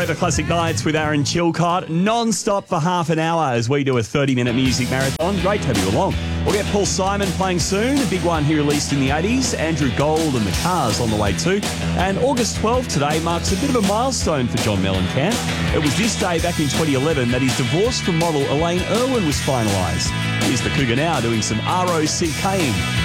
Forever Classic Nights with Aaron Chilcott, non-stop for half an hour as we do a 30-minute music marathon. Great to have you along. We'll get Paul Simon playing soon, a big one he released in the 80s. Andrew Gold and the Cars on the way too. And August 12 today marks a bit of a milestone for John Mellencamp. It was this day back in 2011 that his divorce from model Elaine Irwin was finalised. Here's the Cougar now doing some ROCKing.